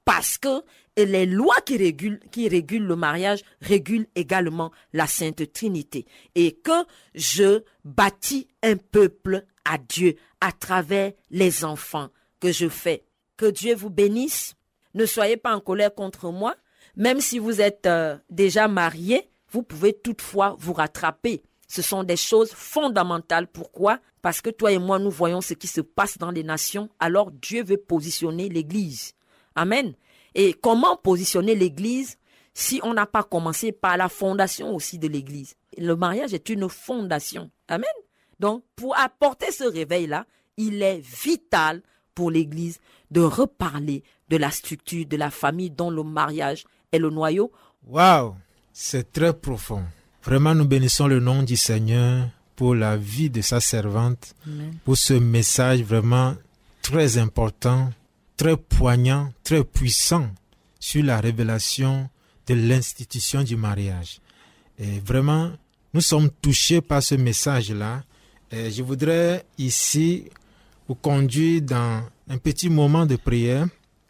parce que les lois qui régulent, qui régulent le mariage régulent également la Sainte Trinité. Et que je bâtis un peuple à Dieu à travers les enfants que je fais. Que Dieu vous bénisse. Ne soyez pas en colère contre moi. Même si vous êtes euh, déjà marié, vous pouvez toutefois vous rattraper. Ce sont des choses fondamentales. Pourquoi? Parce que toi et moi, nous voyons ce qui se passe dans les nations. Alors Dieu veut positionner l'Église. Amen. Et comment positionner l'Église si on n'a pas commencé par la fondation aussi de l'Église? Le mariage est une fondation. Amen. Donc, pour apporter ce réveil-là, il est vital pour l'Église de reparler de la structure de la famille dont le mariage est le noyau. Waouh, c'est très profond. Vraiment, nous bénissons le nom du Seigneur pour la vie de sa servante, Amen. Pour ce message vraiment très important, très poignant, très puissant sur la révélation de l'institution du mariage. Et vraiment, nous sommes touchés par ce message-là. Et je voudrais ici vous conduire dans un petit moment de prière.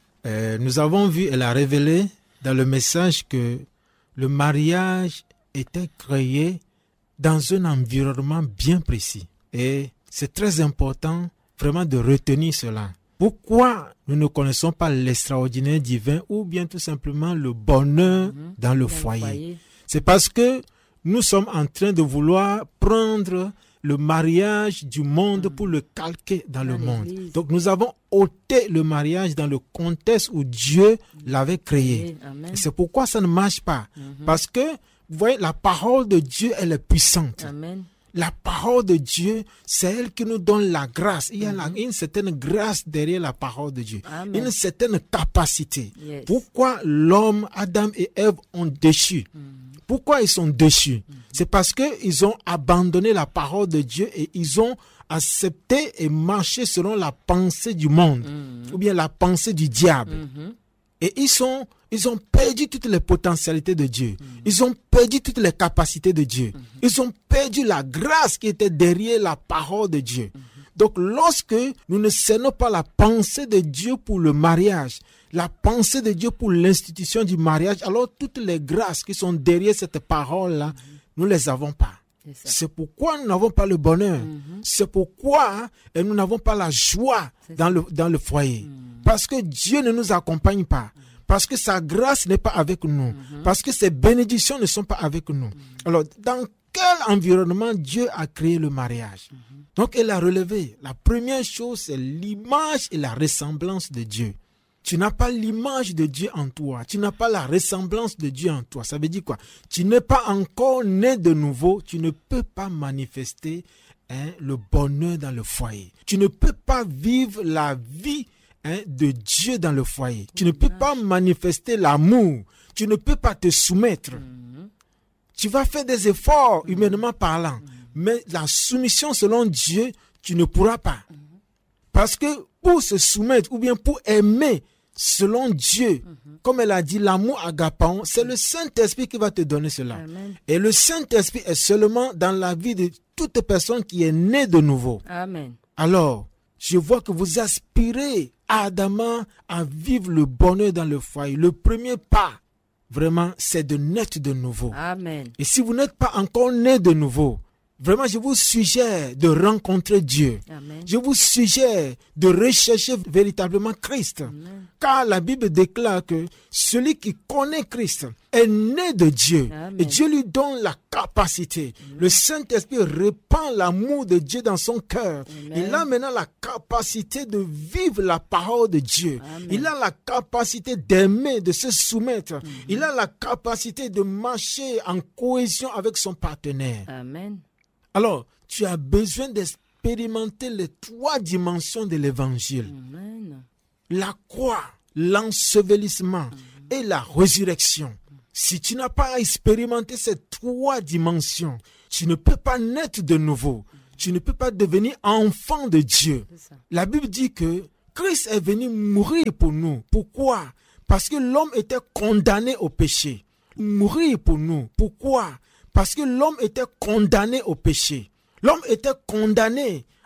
Et nous avons vu, elle a révélé dans le message que le mariage était créé dans un environnement bien précis. Et c'est très important vraiment de retenir cela. Pourquoi nous ne connaissons pas l'extraordinaire divin ou bien tout simplement le bonheur mmh, dans le foyer. foyer C'est parce que nous sommes en train de vouloir prendre le mariage du monde mmh. pour le calquer dans, dans le monde. L'église. Donc nous avons ôté le mariage dans le contexte où Dieu mmh. l'avait créé. Et c'est pourquoi ça ne marche pas. Mmh. Parce que, vous voyez, la parole de Dieu, elle est puissante. Amen. La parole de Dieu, c'est elle qui nous donne la grâce. Il y a mm-hmm. la, une certaine grâce derrière la parole de Dieu. Amen. Une certaine capacité. Yes. Pourquoi l'homme, Adam et Ève ont déchu? Mm. Pourquoi ils sont déchus? Mm. C'est parce qu'ils ont abandonné la parole de Dieu et ils ont accepté et marché selon la pensée du monde. Mm. Ou bien la pensée du diable. Mm-hmm. Et ils sont... Ils ont perdu toutes les potentialités de Dieu. Mm-hmm. Ils ont perdu toutes les capacités de Dieu. Mm-hmm. Ils ont perdu la grâce qui était derrière la parole de Dieu. Mm-hmm. Donc, lorsque nous ne cernons pas la pensée de Dieu pour le mariage, la pensée de Dieu pour l'institution du mariage, alors toutes les grâces qui sont derrière cette parole-là, mm-hmm. nous ne les avons pas. C'est, c'est pourquoi nous n'avons pas le bonheur. Mm-hmm. C'est pourquoi hein, nous n'avons pas la joie dans le, dans le foyer. Mm-hmm. Parce que Dieu ne nous accompagne pas. Parce que sa grâce n'est pas avec nous. Mm-hmm. Parce que ses bénédictions ne sont pas avec nous. Mm-hmm. Alors, dans quel environnement Dieu a créé le mariage? Mm-hmm. Donc, elle a relevé. La première chose, c'est l'image et la ressemblance de Dieu. Tu n'as pas l'image de Dieu en toi. Tu n'as pas la ressemblance de Dieu en toi. Ça veut dire quoi? Tu n'es pas encore né de nouveau. Tu ne peux pas manifester hein, le bonheur dans le foyer. Tu ne peux pas vivre la vie Hein, de Dieu dans le foyer. Tu ne peux pas manifester l'amour. Tu ne peux pas te soumettre. Mm-hmm. Tu vas faire des efforts, mm-hmm. humainement parlant. Mm-hmm. Mais la soumission selon Dieu, tu ne pourras pas. Mm-hmm. Parce que pour se soumettre ou bien pour aimer selon Dieu, mm-hmm. comme elle a dit, l'amour agapaon, c'est mm-hmm. le Saint-Esprit qui va te donner cela. Amen. Et le Saint-Esprit est seulement dans la vie de toute personne qui est née de nouveau. Amen. Alors, je vois que vous aspirez ardemment à vivre le bonheur dans le foyer. Le premier pas, vraiment, c'est de naître de nouveau. Amen. Et si vous n'êtes pas encore né de nouveau, vraiment, je vous suggère de rencontrer Dieu. Amen. Je vous suggère de rechercher véritablement Christ. Amen. Car la Bible déclare que celui qui connaît Christ est né de Dieu. Amen. Et Dieu lui donne la capacité. Amen. Le Saint-Esprit répand l'amour de Dieu dans son cœur. Amen. Il a maintenant la capacité de vivre la parole de Dieu. Amen. Il a la capacité d'aimer, de se soumettre. Amen. Il a la capacité de marcher en cohésion avec son partenaire. Amen. Alors, tu as besoin d'expérimenter les trois dimensions de l'évangile. Amen. La croix, l'ensevelissement Amen. Et la résurrection. Si tu n'as pas expérimenté ces trois dimensions, tu ne peux pas naître de nouveau. Tu ne peux pas devenir enfant de Dieu. La Bible dit que Christ est venu mourir pour nous. Pourquoi? Parce que l'homme était condamné au péché. Mourir pour nous. Pourquoi? Parce que l'homme était condamné au péché. L'homme était condamné